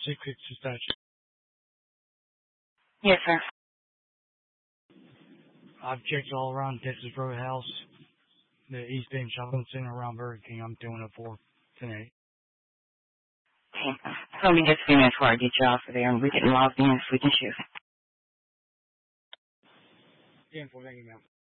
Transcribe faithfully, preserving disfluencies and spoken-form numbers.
six six dispatch. Yes, sir. I've checked all around Texas Roadhouse, the East Bend Shopping Center around Burger King. I'm doing it for tonight. Okay. It's going to be just a few minutes before I get you off of there and we get logged in so we can shoot. ten four, thank you, ma'am.